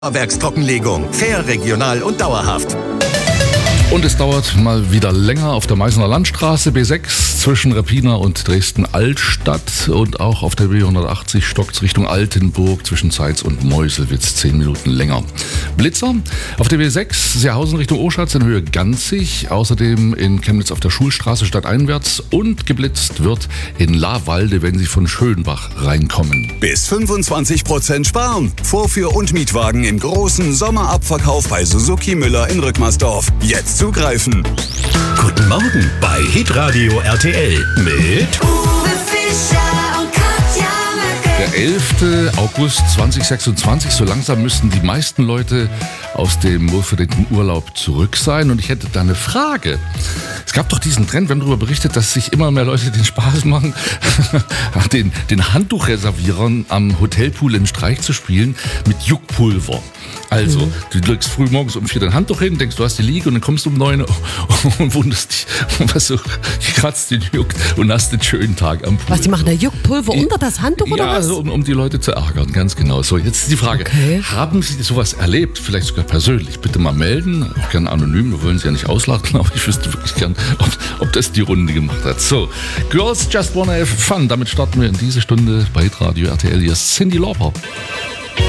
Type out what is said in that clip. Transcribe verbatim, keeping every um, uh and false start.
Werkstrockenlegung. Fair, regional und dauerhaft. Und es dauert mal wieder länger auf der Meißner Landstraße B sechs zwischen Reppina und Dresden-Altstadt und auch auf der B hundertachtzig stockt's Richtung Altenburg zwischen Zeitz und Meuselwitz zehn Minuten länger. Blitzer auf der B sechs Seehausen Richtung Oschatz in Höhe Ganzig, außerdem in Chemnitz auf der Schulstraße stadteinwärts und geblitzt wird in Lawalde, wenn Sie von Schönbach reinkommen. Bis fünfundzwanzig Prozent sparen. Vorführ- und Mietwagen im großen Sommerabverkauf bei Suzuki Müller in Rückmarsdorf. Jetzt zugreifen. Guten Morgen bei Hitradio R T L mit Uwe Fischer und Katja Möcke. Der elfte August zweitausendsechsundzwanzig, so langsam müssten die meisten Leute aus dem wohlverdienten Urlaub zurück sein. Und ich hätte da eine Frage. Es gab doch diesen Trend, wir haben darüber berichtet, dass sich immer mehr Leute den Spaß machen, den, den Handtuchreservierern am Hotelpool einen Streich zu spielen mit Juckpulver. Also, mhm. du legst früh morgens um vier dein Handtuch hin, denkst, du hast die Liege und dann kommst du um neun und wunderst dich, was so kratzt den juckt und hast den schönen Tag am Pool. Was, die machen da Juckpulver unter das Handtuch ja, oder was? Ja, um, um die Leute zu ärgern, ganz genau. So, jetzt ist die Frage, okay. Haben Sie sowas erlebt, vielleicht sogar persönlich? Bitte mal melden, auch gerne anonym, wir wollen Sie ja nicht auslachen, aber ich wüsste wirklich gern, ob, ob das die Runde gemacht hat. So, Girls Just Wanna Have Fun, damit starten wir in diese Stunde bei Radio R T L. Hier ist Cyndi Lauper.